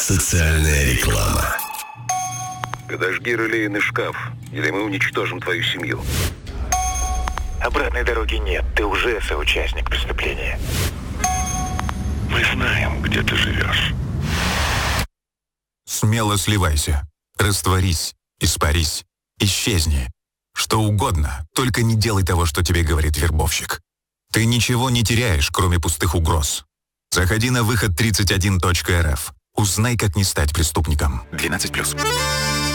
Социальная реклама. Подожги релейный шкаф, или мы уничтожим твою семью. Обратной дороги нет, ты уже соучастник преступления. Мы знаем, где ты живешь. Смело сливайся, растворись, испарись, исчезни. Что угодно, только не делай того, что тебе говорит вербовщик. Ты ничего не теряешь, кроме пустых угроз. Заходи на выход 31.рф. Узнай, как не стать преступником. 12+.